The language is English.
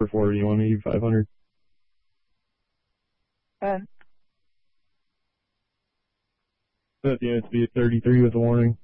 4, you want me 500? And That unit to be at 33 with a warning.